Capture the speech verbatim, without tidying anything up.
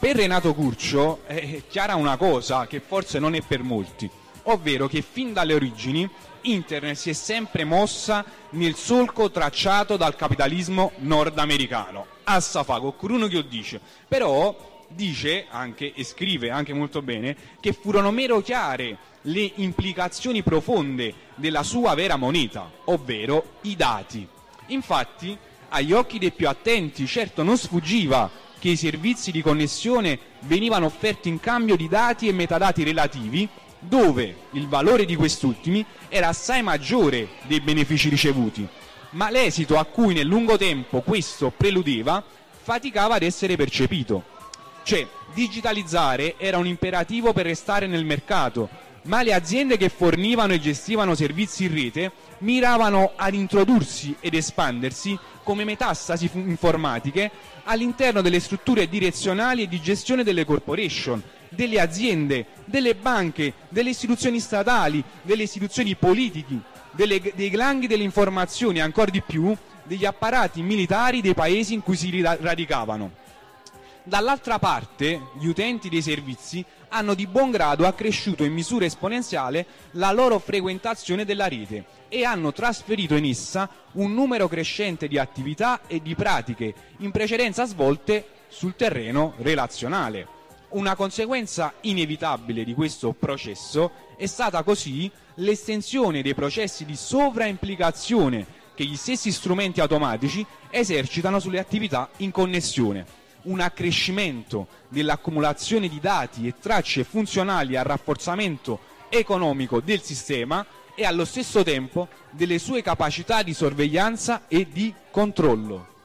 Per Renato Curcio è chiara una cosa che forse non è per molti, ovvero che fin dalle origini Internet si è sempre mossa nel solco tracciato dal capitalismo nordamericano. Assa fa, con curuno che lo dice, però dice anche e scrive anche molto bene che furono meno chiare le implicazioni profonde della sua vera moneta, ovvero i dati. Infatti, agli occhi dei più attenti, certo non sfuggiva che i servizi di connessione venivano offerti in cambio di dati e metadati relativi, dove il valore di quest'ultimi era assai maggiore dei benefici ricevuti, ma l'esito a cui nel lungo tempo questo preludeva faticava ad essere percepito. Cioè, digitalizzare era un imperativo per restare nel mercato, ma le aziende che fornivano e gestivano servizi in rete miravano ad introdursi ed espandersi come metastasi informatiche all'interno delle strutture direzionali e di gestione delle corporation, delle aziende, delle banche, delle istituzioni statali, delle istituzioni politiche, delle, dei gangli delle informazioni e ancora di più degli apparati militari dei paesi in cui si radicavano. Dall'altra parte, gli utenti dei servizi hanno di buon grado accresciuto in misura esponenziale la loro frequentazione della rete e hanno trasferito in essa un numero crescente di attività e di pratiche in precedenza svolte sul terreno relazionale. Una conseguenza inevitabile di questo processo è stata così l'estensione dei processi di sovraimplicazione che gli stessi strumenti automatici esercitano sulle attività in connessione. Un accrescimento dell'accumulazione di dati e tracce funzionali al rafforzamento economico del sistema e allo stesso tempo delle sue capacità di sorveglianza e di controllo.